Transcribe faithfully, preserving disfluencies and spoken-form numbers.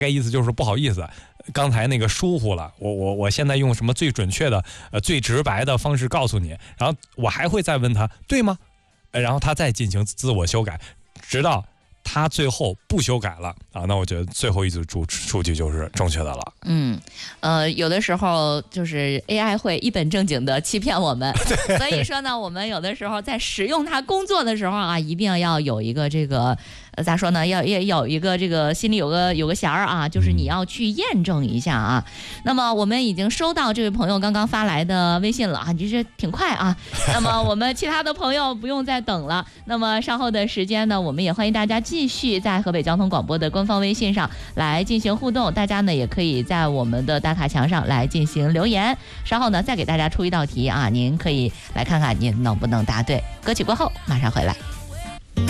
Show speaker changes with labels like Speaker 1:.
Speaker 1: 概意思就是不好意思，刚才那个疏忽了，我我我现在用什么最准确的、呃最直白的方式告诉你，然后我还会再问他对吗？然后他再进行自我修改，直到他最后不修改了啊，那我觉得最后一组数数据就是正确的了。
Speaker 2: 嗯，呃，有的时候就是 A I 会一本正经的欺骗我们，所以说呢，我们有的时候在使用它工作的时候啊，一定要有一个这个。呃，咋说呢？要也有一个这个心里有个有个弦儿啊，就是你要去验证一下啊。那么我们已经收到这位朋友刚刚发来的微信了啊，你这挺快啊。那么我们其他的朋友不用再等了。那么稍后的时间呢，我们也欢迎大家继续在河北交通广播的官方微信上来进行互动。大家呢也可以在我们的打卡墙上来进行留言。稍后呢再给大家出一道题啊，您可以来看看您能不能答对。歌曲过后马上回来。